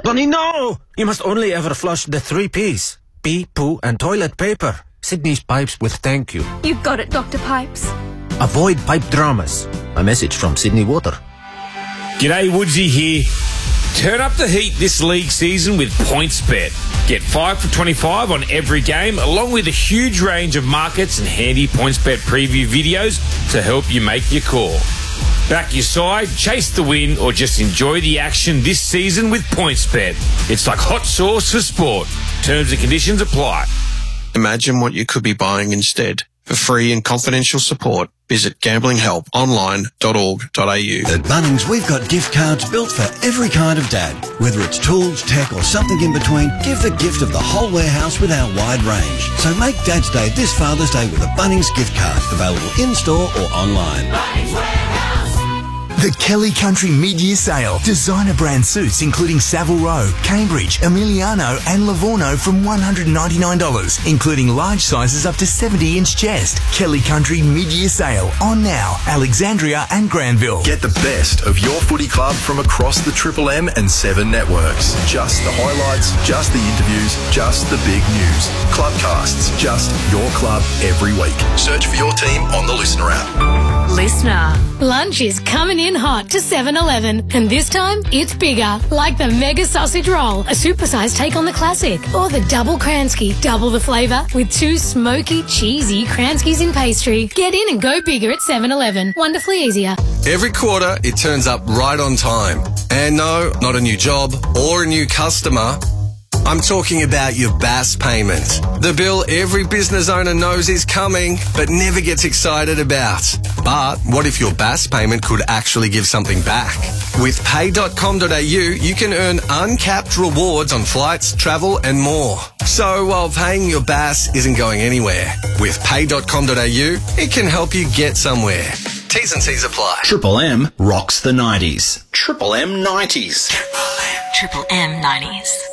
Bunny, no! You must only ever flush the 3 Ps. Pee, poo and toilet paper. Sydney's Pipes with thank you. You got it, Dr. Pipes. Avoid pipe dramas. A message from Sydney Water. G'day, Woodsy here. Turn up the heat this league season with PointsBet. Get 5 for 25 on every game, along with a huge range of markets and handy PointsBet preview videos to help you make your call. Back your side, chase the win, or just enjoy the action this season with PointsBet. It's like hot sauce for sport. Terms and conditions apply. Imagine what you could be buying instead. For free and confidential support, visit gamblinghelponline.org.au. At Bunnings, we've got gift cards built for every kind of dad. Whether it's tools, tech or something in between, give the gift of the whole warehouse with our wide range. So make Dad's Day this Father's Day with a Bunnings gift card, available in-store or online. Bunnings Warehouse. The Kelly Country Mid-Year Sale. Designer brand suits including Savile Row, Cambridge, Emiliano and Livorno from $199, including large sizes up to 70-inch chest. Kelly Country Mid-Year Sale on now, Alexandria and Granville. Get the best of your footy club from across the Triple M and 7 networks. Just the highlights, just the interviews, just the big news. Clubcasts, just your club every week. Search for your team on the Listener app. Listener. Lunch is coming in hot to 7-Eleven, and this time it's bigger, like the Mega Sausage Roll, a supersized take on the classic, or the Double Kransky, double the flavour with 2 smoky, cheesy Kranskys in pastry. Get in and go bigger at 7-Eleven. Wonderfully easier. Every quarter, it turns up right on time. And no, not a new job or a new customer. I'm talking about your BAS payment. The bill every business owner knows is coming, but never gets excited about. But what if your BAS payment could actually give something back? With pay.com.au, you can earn uncapped rewards on flights, travel and more. So while paying your BAS isn't going anywhere, with pay.com.au, it can help you get somewhere. T's and C's apply. Triple M rocks the 90s. Triple M 90s. Triple M 90s.